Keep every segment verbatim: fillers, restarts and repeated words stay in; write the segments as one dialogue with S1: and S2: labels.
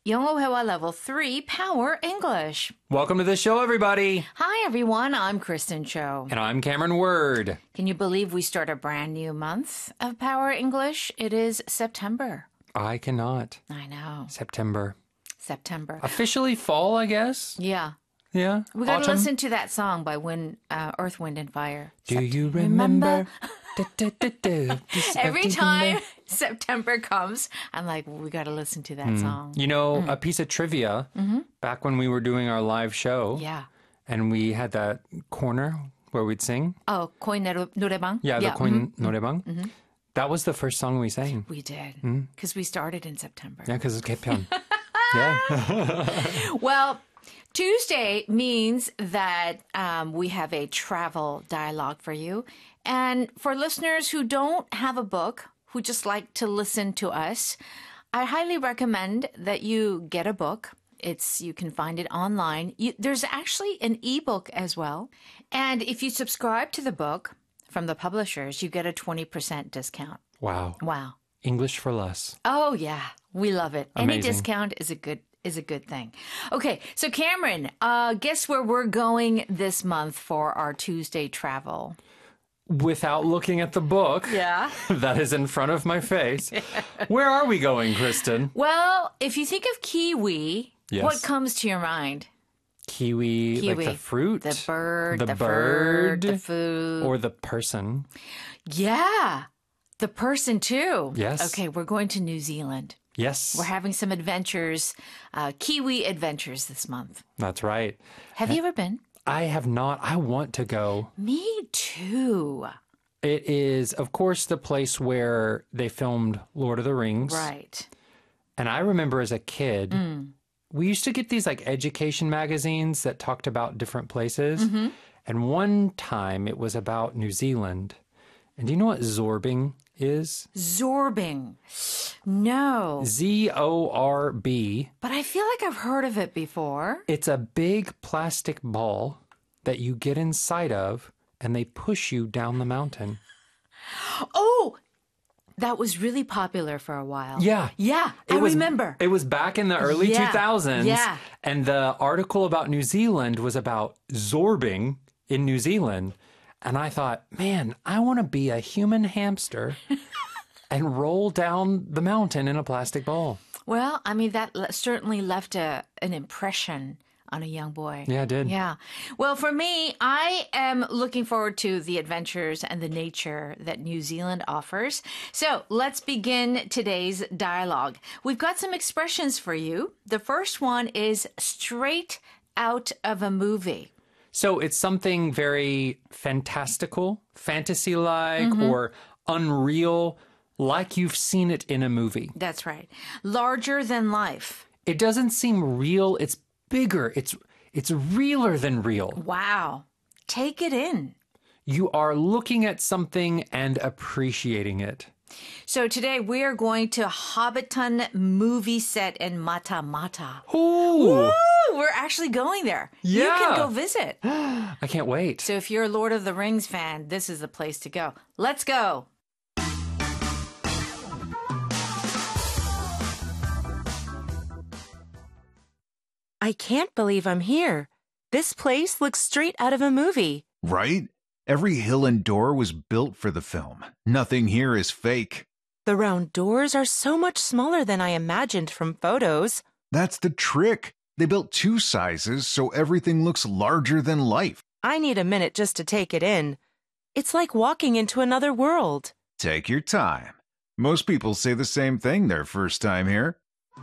S1: 영어 회화 level three, Power English.
S2: Welcome to the show, everybody.
S1: Hi, everyone. I'm Kristen Cho.
S2: And I'm Cameron Word.
S1: Can you believe we start a brand new month of Power English? It is September.
S2: I cannot.
S1: I know.
S2: September.
S1: September.
S2: Officially fall, I guess?
S1: Yeah.
S2: Yeah.
S1: We got to
S2: Autumn.
S1: listen to that song by Wind, uh, Earth, Wind, and Fire.
S2: Do
S1: Sept-
S2: you remember? Du, du, du, du.
S1: Every time September comes, I'm like, well, we got to listen to that song.
S2: You know, a piece of trivia, back when we were doing our live show,
S1: Yeah.
S2: and we had that corner where we'd sing.
S1: Oh, Koin 노래- 노래방?
S2: Yeah, the
S1: mhm.
S2: Koin 노래방. That was the first song we sang.
S1: We did. Because we started in September.
S2: Yeah, because it's 개편. Yeah.
S1: Well, Tuesday means that um, we have a travel dialogue for you. And for listeners who don't have a book, who just like to listen to us, I highly recommend that you get a book. It's you can find it online. You, there's actually an ebook as well. And if you subscribe to the book from the publishers, you get a twenty percent discount.
S2: Wow.
S1: Wow.
S2: English for less.
S1: Oh yeah, we love it. Any
S2: Amazing.
S1: discount is a good is a good thing. Okay, so Cameron, uh, guess where we're going this month for our Tuesday travel?
S2: Without looking at the book
S1: Yeah.
S2: that is in front of my face, where are we going, Kristen?
S1: Well, if you think of kiwi,
S2: Yes.
S1: what comes to your mind?
S2: Kiwi,
S1: Kiwi.
S2: like the fruit,
S1: The bird,
S2: the,
S1: the,
S2: bird,
S1: bird, the food.
S2: or the person.
S1: Yeah, the person too.
S2: Yes.
S1: Okay, we're going to New Zealand.
S2: Yes,
S1: We're having some adventures, uh, kiwi adventures this month.
S2: that's right.
S1: Have you ever been?
S2: I have not. I want to go.
S1: Me too.
S2: It is, of course, the place where they filmed Lord of the Rings.
S1: Right.
S2: And I remember as a kid,
S1: Mm.
S2: we used to get these like education magazines that talked about different places.
S1: Mm-hmm.
S2: And one time it was about New Zealand. And do you know what zorbing is?
S1: Zorbing. No.
S2: Z O R B.
S1: But I feel like I've heard of it before.
S2: It's a big plastic ball that you get inside of and they push you down the mountain.
S1: Oh, that was really popular for a while.
S2: Yeah.
S1: Yeah, I
S2: It was,
S1: remember.
S2: It was back in the early
S1: Yeah,
S2: two thousands.
S1: yeah.
S2: And the article about New Zealand was about zorbing in New Zealand. And I thought, man, I want to be a human hamster and roll down the mountain in a plastic ball.
S1: Well, I mean, that le- certainly left a, an impression on a young boy.
S2: Yeah, it did.
S1: Yeah. Well, for me, I am looking forward to the adventures and the nature that New Zealand offers. So let's begin today's dialogue. We've got some expressions for you. The first one is straight out of a movie.
S2: So it's something very fantastical, fantasy-like, or unreal, like you've seen it in a movie.
S1: That's right. Larger than life.
S2: It doesn't seem real. It's bigger. It's it's realer than real.
S1: Wow. Take it in.
S2: You are looking at something and appreciating it.
S1: So today we are going to Hobbiton movie set in Mata Mata.
S2: Ooh,
S1: Woo! We're actually going there. You
S2: Yeah.
S1: can go visit.
S2: I can't wait.
S1: So if you're a Lord of the Rings fan, this is the place to go. Let's go.
S3: I can't believe I'm here. This place looks straight out of a movie.
S4: Right? Every hill and door was built for the film. Nothing here is fake.
S3: The round doors are so much smaller than I imagined from photos.
S4: That's the trick. They built two sizes so everything looks larger than life.
S3: I need a minute just to take it in. It's like walking into another world.
S4: Take your time. Most people say the same thing their first time here.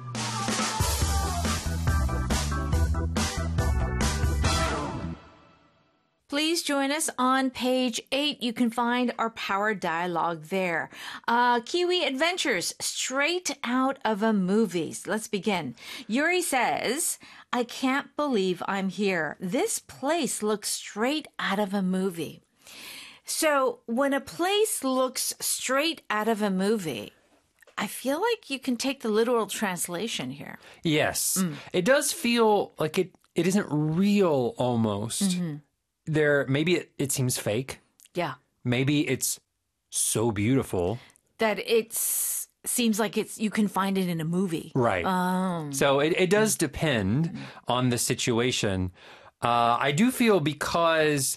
S1: Please join us on page eight. You can find our power dialogue there. Uh, Kiwi Adventures, straight out of a movie. Let's begin. Yuri says, I can't believe I'm here. This place looks straight out of a movie. So when a place looks straight out of a movie, I feel like you can take the literal translation here.
S2: Yes. It does feel like it, it isn't real almost. There, maybe it, it seems fake.
S1: Yeah.
S2: Maybe it's so beautiful.
S1: That it's seems like it's you can find it in a movie.
S2: Right.
S1: Um,
S2: So it, it does depend on the situation. Uh, I do feel because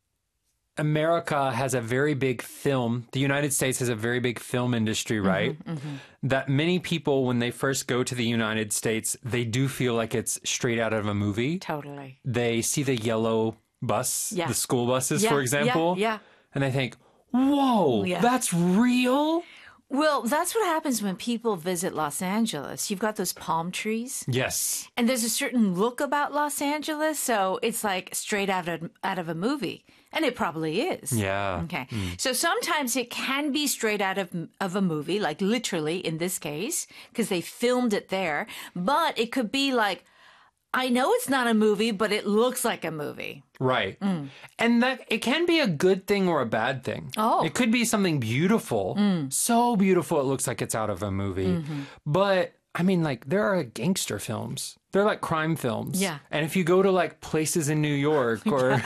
S2: America has a very big film, the United States has a very big film industry, right?
S1: Mm-hmm, mm-hmm.
S2: That many people, when they first go to the United States, they do feel like it's straight out of a movie.
S1: Totally.
S2: They see the yellow bus,
S1: Yeah.
S2: the school buses,
S1: Yeah,
S2: for
S1: yeah,
S2: example,
S1: yeah.
S2: and they think, whoa,
S1: Yeah.
S2: that's real?
S1: Well, that's what happens when people visit Los Angeles. You've got those palm trees.
S2: Yes.
S1: And there's a certain look about Los Angeles, so it's like straight out of out of a movie, and it probably is.
S2: Yeah.
S1: Okay. So sometimes it can be straight out of of a movie, like literally in this case, because they filmed it there. But it could be like, I know it's not a movie, but it looks like a movie.
S2: Right. And that it can be a good thing or a bad thing.
S1: Oh.
S2: It could be something beautiful. So beautiful it looks like it's out of a movie. But I mean, like, there are gangster films. They're like crime films.
S1: Yeah.
S2: And if you go to like places in New York or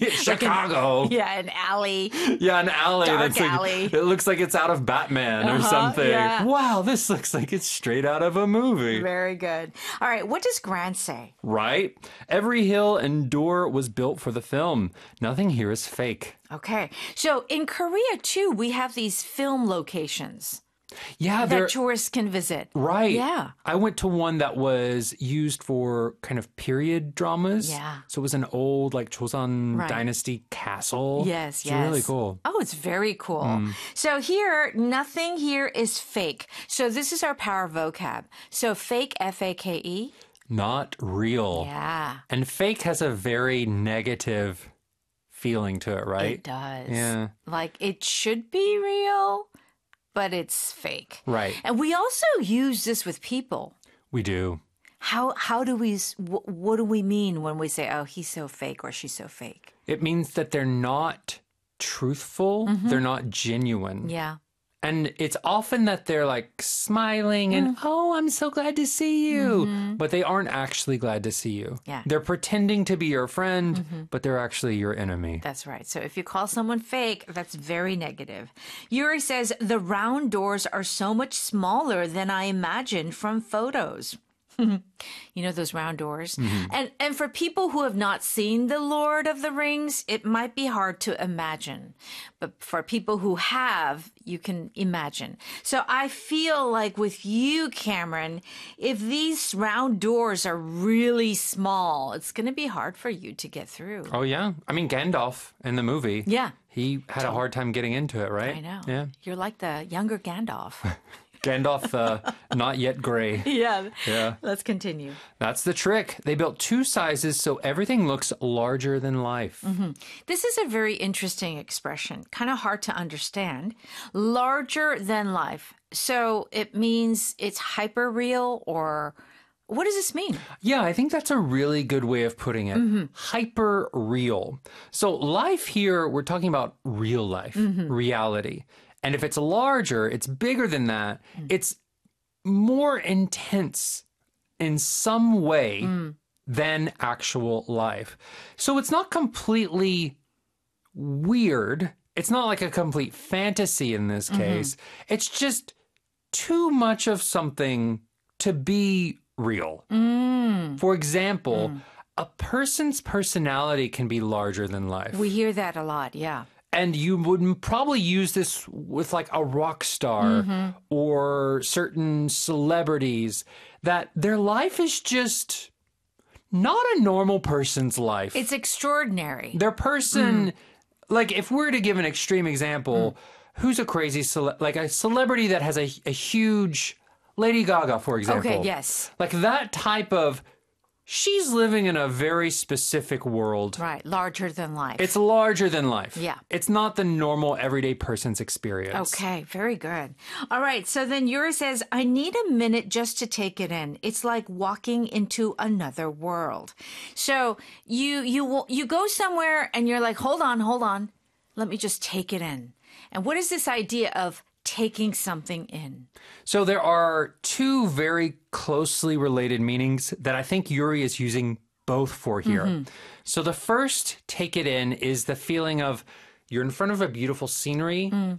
S2: Chicago,
S1: Yeah, an alley.
S2: yeah, an alley
S1: Dark
S2: that's like,
S1: alley.
S2: it looks like it's out of Batman or
S1: Uh-huh,
S2: something.
S1: yeah.
S2: Wow, this looks like it's straight out of a movie.
S1: Very good. All right, what does Grant say?
S2: Right? Every hill and door was built for the film. Nothing here is fake.
S1: Okay. So in Korea, too, we have these film locations
S2: Yeah, they're
S1: that tourists can visit.
S2: right.
S1: Yeah.
S2: I went to one that was used for kind of period dramas.
S1: Yeah.
S2: So it was an old like Joseon
S1: Right.
S2: Dynasty castle.
S1: Yes,
S2: it's
S1: yes.
S2: really cool.
S1: Oh, it's very cool. So here, nothing here is fake. So this is our power vocab. So fake, F A K E.
S2: Not real.
S1: Yeah,
S2: And fake has a very negative feeling to it, right?
S1: it does.
S2: Yeah.
S1: Like it should be real, but it's fake.
S2: Right.
S1: And we also use this with people.
S2: We do.
S1: How how do we s- wh- what do we mean when we say, "Oh, he's so fake" or "She's so fake"?
S2: It means that they're not truthful, they're not genuine.
S1: Yeah.
S2: And it's often that they're like smiling and, oh, I'm so glad to see you. But they aren't actually glad to see you.
S1: Yeah.
S2: They're pretending to be your friend, but they're actually your enemy.
S1: That's right. So if you call someone fake, that's very negative. Yuri says the round doors are so much smaller than I imagined from photos. You know those round doors? And and for people who have not seen The Lord of the Rings, it might be hard to imagine. But for people who have, you can imagine. So I feel like with you, Cameron, if these round doors are really small, it's going to be hard for you to get through.
S2: Oh, yeah. I mean, Gandalf in the movie.
S1: Yeah.
S2: He had a hard time getting into it, right?
S1: I know.
S2: Yeah.
S1: You're like the younger Gandalf.
S2: Gandalf, uh, not yet gray.
S1: Yeah.
S2: Yeah.
S1: Let's continue.
S2: That's the trick. They built two sizes so everything looks larger than life.
S1: This is a very interesting expression, kind of hard to understand. Larger than life. So it means it's hyper real, or what does this mean?
S2: Yeah, I think that's a really good way of putting it. Hyper real. So life here, we're talking about real life, reality. And if it's larger, it's bigger than that, it's more intense in some way than actual life. So it's not completely weird. It's not like a complete fantasy in this case. It's just too much of something to be real. For example, a person's personality can be larger than life.
S1: We hear that a lot, yeah.
S2: And you would m- probably use this with like a rock star or certain celebrities, that their life is just not a normal person's life.
S1: It's extraordinary.
S2: Their person, like if we were to give an extreme example, who's a crazy, cele- like a celebrity that has a, a huge, Lady Gaga, for example.
S1: Okay, yes.
S2: Like that type of, she's living in a very specific world.
S1: Right, larger than life.
S2: It's larger than life.
S1: Yeah.
S2: It's not the normal everyday person's experience.
S1: Okay, very good. All right, so then Yuri says, I need a minute just to take it in. It's like walking into another world. So you you you go somewhere and you're like, hold on, hold on. Let me just take it in. And what is this idea of taking something in?
S2: So there are two very closely related meanings that I think Yuri is using both for here. So the first, take it in, is the feeling of you're in front of a beautiful scenery